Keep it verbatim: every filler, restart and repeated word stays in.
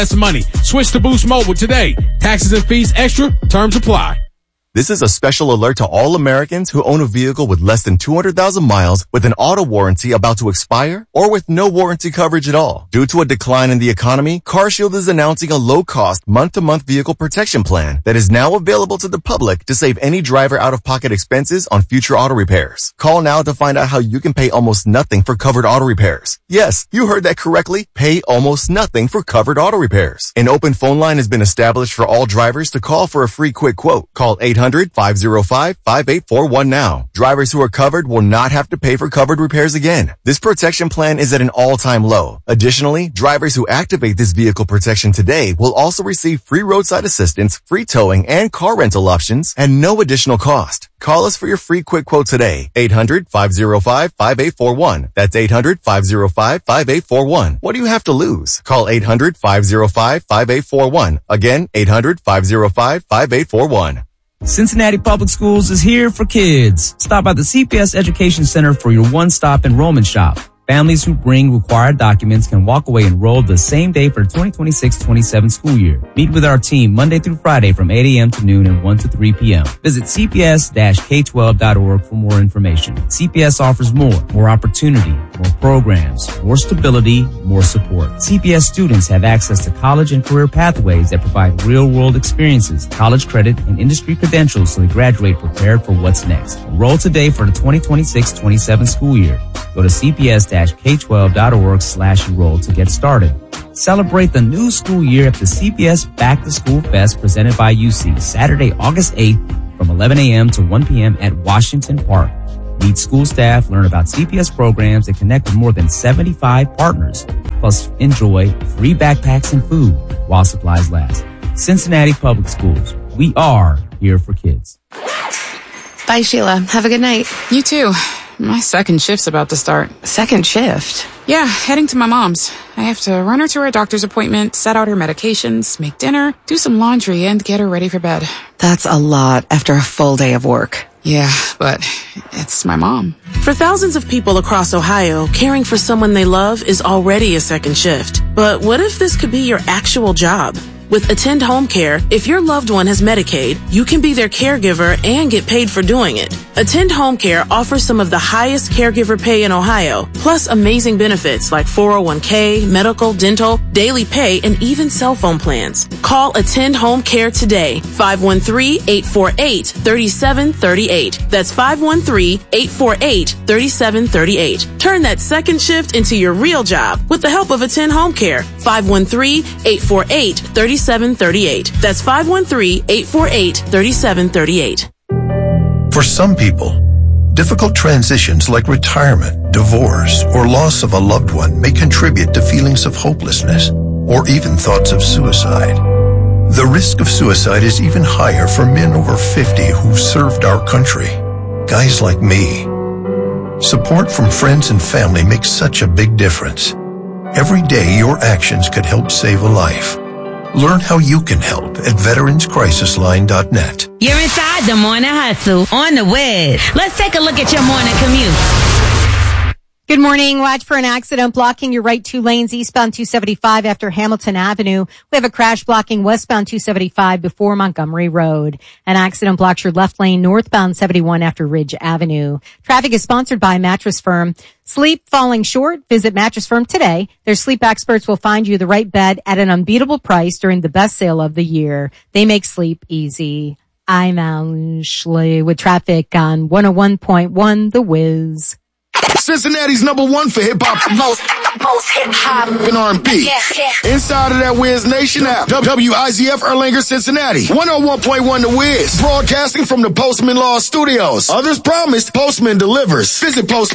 That's money. Switch to Boost Mobile today. Taxes and fees extra. Terms apply. This is a special alert to all Americans who own a vehicle with less than two hundred thousand miles with an auto warranty about to expire or with no warranty coverage at all. Due to a decline in the economy, CarShield is announcing a low-cost month-to-month vehicle protection plan that is now available to the public to save any driver out-of-pocket expenses on future auto repairs. Call now to find out how you can pay almost nothing for covered auto repairs. Yes, you heard that correctly. Pay almost nothing for covered auto repairs. An open phone line has been established for all drivers to call for a free quick quote. Call eight hundred, five oh five, five eight four one now. Drivers who are covered will not have to pay for covered repairs again. This protection plan is at an all-time low. Additionally, drivers who activate this vehicle protection today will also receive free roadside assistance, free towing, and car rental options at no additional cost. Call us for your free quick quote today. eight hundred, five oh five, five eight four one. That's eight hundred, five oh five, five eight four one. What do you have to lose? Call eight hundred, five oh five, five eight four one. Again, eight hundred, five oh five, five eight four one. Cincinnati Public Schools is here for kids. Stop by the C P S Education Center for your one-stop enrollment shop. Families who bring required documents can walk away enrolled the same day for the twenty twenty-six twenty-seven school year. Meet with our team Monday through Friday from eight a.m. to noon and one to three p.m. Visit c p s dash k twelve dot org for more information. C P S offers more, more opportunity, more programs, more stability, more support. C P S students have access to college and career pathways that provide real-world experiences, college credit, and industry credentials so they graduate prepared for what's next. Enroll today for the twenty twenty-six twenty-seven school year. Go to c p s dash k twelve dot org slash enroll to get started. Celebrate the new school year at the C P S Back to School Fest presented by U C Saturday, August eighth from eleven a.m. to one p.m. at Washington Park. Meet school staff, learn about C P S programs, and connect with more than seventy-five partners. Plus, enjoy free backpacks and food while supplies last. Cincinnati Public Schools. We are here for kids. Bye, Sheila. Have a good night. You too. My second shift's about to start. Second shift? Yeah, heading to my mom's. I have to run her to her doctor's appointment, set out her medications, make dinner, do some laundry, and get her ready for bed. That's a lot after a full day of work. Yeah, but it's my mom. For thousands of people across Ohio, caring for someone they love is already a second shift. But what if this could be your actual job? With Attend Home Care, if your loved one has Medicaid, you can be their caregiver and get paid for doing it. Attend Home Care offers some of the highest caregiver pay in Ohio, plus amazing benefits like four oh one k, medical, dental, daily pay, and even cell phone plans. Call Attend Home Care today, five one three, eight four eight, three seven three eight. That's five one three, eight four eight, three seven three eight. Turn that second shift into your real job with the help of Attend Home Care, five one three, eight four eight, three seven three eight. That's five one three, eight four eight, three seven three eight. For some people, difficult transitions like retirement, divorce, or loss of a loved one may contribute to feelings of hopelessness or even thoughts of suicide. The risk of suicide is even higher for men over fifty who've served our country. Guys like me. Support from friends and family makes such a big difference. Every day, your actions could help save a life. Learn how you can help at veterans crisis line dot net. You're inside the Morning Hustle on the web. Let's take a look at your morning commute. Good morning. Watch for an accident blocking your right two lanes eastbound two seventy-five after Hamilton Avenue. We have a crash blocking westbound two seventy-five before Montgomery Road. An accident blocks your left lane northbound seventy-one after Ridge Avenue. Traffic is sponsored by Mattress Firm. Sleep falling short? Visit Mattress Firm today. Their sleep experts will find you the right bed at an unbeatable price during the best sale of the year. They make sleep easy. I'm Ashley with traffic on one oh one point one The Wiz. Cincinnati's number one for hip-hop. Most, most hip-hop. And R and B. Yeah, yeah. Inside of that Wiz Nation app. W I Z F Erlanger, Cincinnati. one oh one point one The Wiz. Broadcasting from the Postman Law Studios. Others promised, Postman delivers. Visit Postman.